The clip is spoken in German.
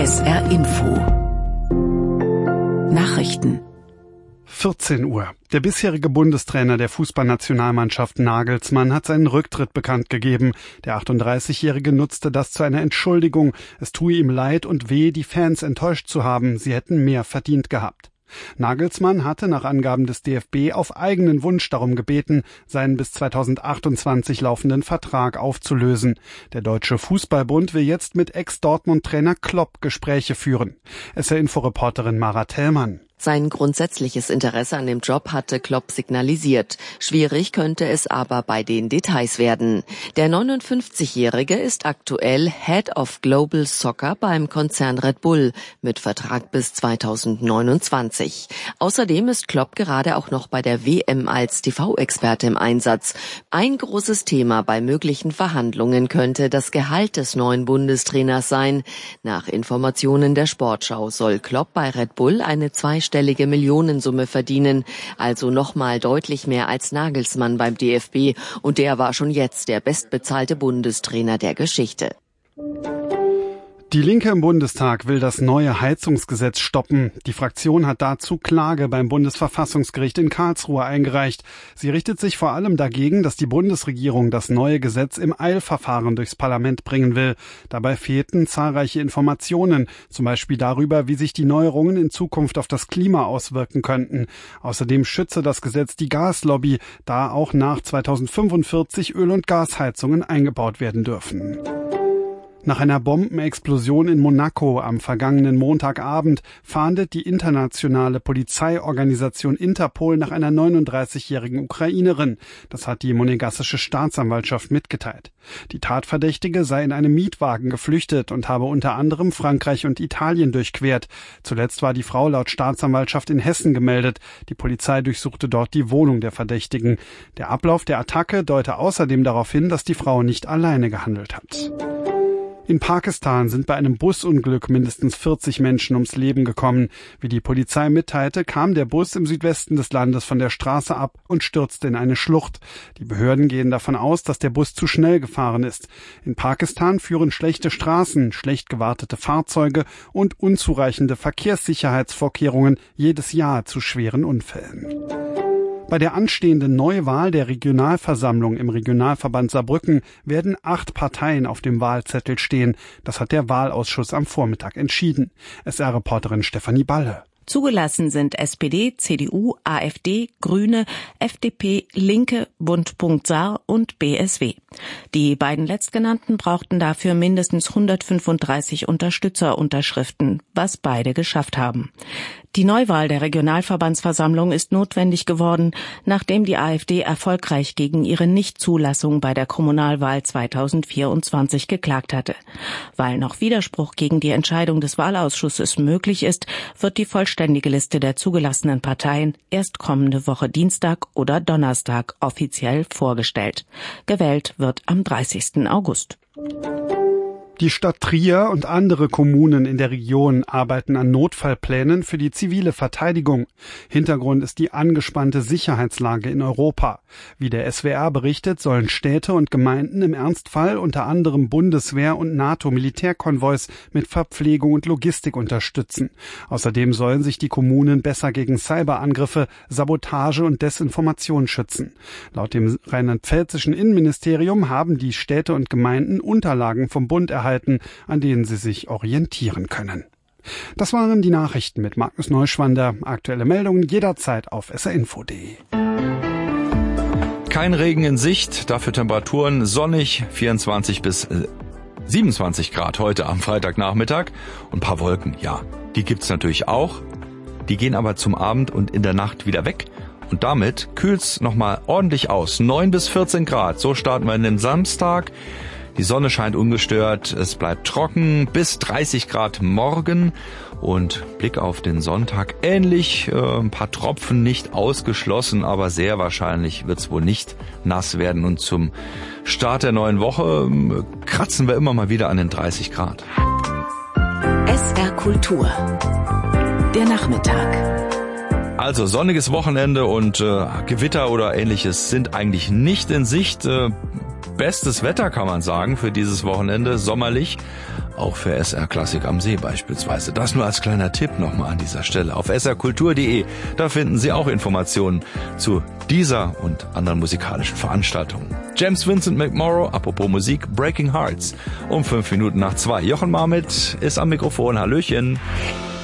SR Info Nachrichten 14 Uhr. Der bisherige Bundestrainer der Fußballnationalmannschaft Nagelsmann hat seinen Rücktritt bekannt gegeben. Der 38-Jährige nutzte das zu einer Entschuldigung. Es tue ihm leid und weh, die Fans enttäuscht zu haben. Sie hätten mehr verdient gehabt. Nagelsmann hatte nach Angaben des DFB auf eigenen Wunsch darum gebeten, seinen bis 2028 laufenden Vertrag aufzulösen. Der Deutsche Fußballbund will jetzt mit Ex-Dortmund-Trainer Klopp Gespräche führen. SR-Info-Reporterin Mara Tellmann. Sein grundsätzliches Interesse an dem Job hatte Klopp signalisiert. Schwierig könnte es aber bei den Details werden. Der 59-Jährige ist aktuell Head of Global Soccer beim Konzern Red Bull mit Vertrag bis 2029. Außerdem ist Klopp gerade auch noch bei der WM als TV-Experte im Einsatz. Ein großes Thema bei möglichen Verhandlungen könnte das Gehalt des neuen Bundestrainers sein. Nach Informationen der Sportschau soll Klopp bei Red Bull eine zweistellige Millionensumme verdienen, also nochmal deutlich mehr als Nagelsmann beim DFB, und der war schon jetzt der bestbezahlte Bundestrainer der Geschichte. Die Linke im Bundestag will das neue Heizungsgesetz stoppen. Die Fraktion hat dazu Klage beim Bundesverfassungsgericht in Karlsruhe eingereicht. Sie richtet sich vor allem dagegen, dass die Bundesregierung das neue Gesetz im Eilverfahren durchs Parlament bringen will. Dabei fehlten zahlreiche Informationen, zum Beispiel darüber, wie sich die Neuerungen in Zukunft auf das Klima auswirken könnten. Außerdem schütze das Gesetz die Gaslobby, da auch nach 2045 Öl- und Gasheizungen eingebaut werden dürfen. Nach einer Bombenexplosion in Monaco am vergangenen Montagabend fahndet die internationale Polizeiorganisation Interpol nach einer 39-jährigen Ukrainerin. Das hat die monegassische Staatsanwaltschaft mitgeteilt. Die Tatverdächtige sei in einem Mietwagen geflüchtet und habe unter anderem Frankreich und Italien durchquert. Zuletzt war die Frau laut Staatsanwaltschaft in Hessen gemeldet. Die Polizei durchsuchte dort die Wohnung der Verdächtigen. Der Ablauf der Attacke deute außerdem darauf hin, dass die Frau nicht alleine gehandelt hat. In Pakistan sind bei einem Busunglück mindestens 40 Menschen ums Leben gekommen. Wie die Polizei mitteilte, kam der Bus im Südwesten des Landes von der Straße ab und stürzte in eine Schlucht. Die Behörden gehen davon aus, dass der Bus zu schnell gefahren ist. In Pakistan führen schlechte Straßen, schlecht gewartete Fahrzeuge und unzureichende Verkehrssicherheitsvorkehrungen jedes Jahr zu schweren Unfällen. Bei der anstehenden Neuwahl der Regionalversammlung im Regionalverband Saarbrücken werden 8 Parteien auf dem Wahlzettel stehen. Das hat der Wahlausschuss am Vormittag entschieden. SR-Reporterin Stefanie Balle. Zugelassen sind SPD, CDU, AfD, Grüne, FDP, Linke, Bund.Saar und BSW. Die beiden letztgenannten brauchten dafür mindestens 135 Unterstützerunterschriften, was beide geschafft haben. Die Neuwahl der Regionalverbandsversammlung ist notwendig geworden, nachdem die AfD erfolgreich gegen ihre Nichtzulassung bei der Kommunalwahl 2024 geklagt hatte. Weil noch Widerspruch gegen die Entscheidung des Wahlausschusses möglich ist, wird die vollständige Liste der zugelassenen Parteien erst kommende Woche Dienstag oder Donnerstag offiziell vorgestellt. Gewählt wird am 30. August. Die Stadt Trier und andere Kommunen in der Region arbeiten an Notfallplänen für die zivile Verteidigung. Hintergrund ist die angespannte Sicherheitslage in Europa. Wie der SWR berichtet, sollen Städte und Gemeinden im Ernstfall unter anderem Bundeswehr- und NATO-Militärkonvois mit Verpflegung und Logistik unterstützen. Außerdem sollen sich die Kommunen besser gegen Cyberangriffe, Sabotage und Desinformation schützen. Laut dem rheinland-pfälzischen Innenministerium haben die Städte und Gemeinden Unterlagen vom Bund erhalten, an denen sie sich orientieren können. Das waren die Nachrichten mit Markus Neuschwander. Aktuelle Meldungen jederzeit auf srinfo.de. Kein Regen in Sicht, dafür Temperaturen sonnig, 24 bis 27 Grad heute am Freitagnachmittag. Und ein paar Wolken, ja, die gibt's natürlich auch. Die gehen aber zum Abend und in der Nacht wieder weg. Und damit kühlt's nochmal ordentlich aus. 9 bis 14 Grad, so starten wir in den Samstag. Die Sonne scheint ungestört, es bleibt trocken, bis 30 Grad morgen und Blick auf den Sonntag ähnlich, ein paar Tropfen nicht ausgeschlossen, aber sehr wahrscheinlich wird es wohl nicht nass werden und zum Start der neuen Woche kratzen wir immer mal wieder an den 30 Grad. SR Kultur. Der Nachmittag. Also sonniges Wochenende und Gewitter oder ähnliches sind eigentlich nicht in Sicht. Bestes Wetter kann man sagen für dieses Wochenende, sommerlich. auch für SR Klassik am See beispielsweise. Das nur als kleiner Tipp nochmal an dieser Stelle. Auf srkultur.de, da finden Sie auch Informationen zu dieser und anderen musikalischen Veranstaltungen. James Vincent McMorrow, apropos Musik, Breaking Hearts, um 5 Minuten nach 2. Jochen Marmit ist am Mikrofon. Hallöchen.